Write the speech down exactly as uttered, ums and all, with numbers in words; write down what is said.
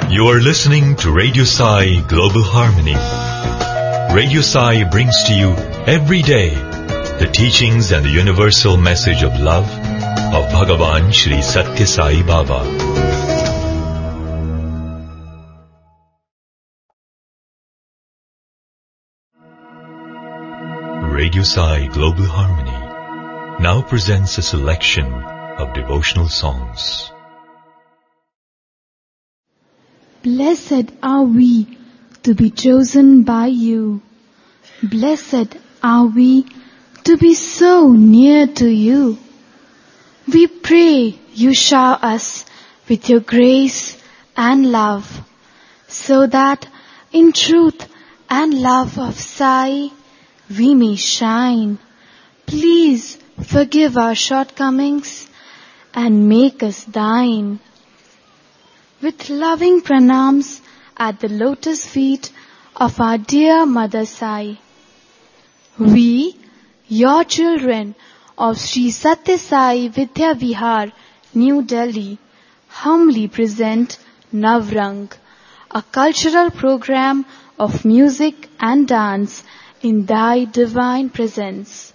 You are listening to Radio Sai Global Harmony. Radio Sai brings to you every day the teachings and the universal message of love of Bhagavan Shri Satya Sai Baba. Radio Sai Global Harmony now presents a selection of devotional songs. Blessed are we to be chosen by you. Blessed are we to be so near to you. We pray you shower us with your grace and love, so that in truth and love of Sai we may shine. Please forgive our shortcomings and make us thine. With loving pranams at the lotus feet of our dear Mother Sai, we, your children of Sri Satya Sai Vidya Vihar, New Delhi, humbly present Navrang, a cultural program of music and dance in Thy divine presence.